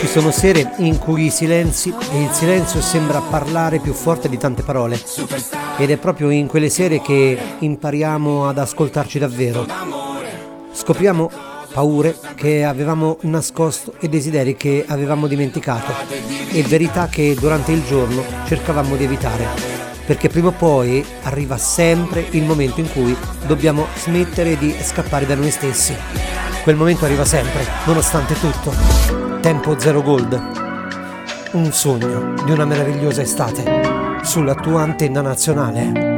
Ci sono sere in cui il silenzio sembra parlare più forte di tante parole. Ed è proprio in quelle sere che impariamo ad ascoltarci davvero. Scopriamo paure che avevamo nascosto e desideri che avevamo dimenticato e verità che durante il giorno cercavamo di evitare. Perché prima o poi arriva sempre il momento in cui dobbiamo smettere di scappare da noi stessi. Quel momento arriva sempre, nonostante tutto. Tempo Zero Gold. Un sogno di una meravigliosa estate sulla tua antenna nazionale.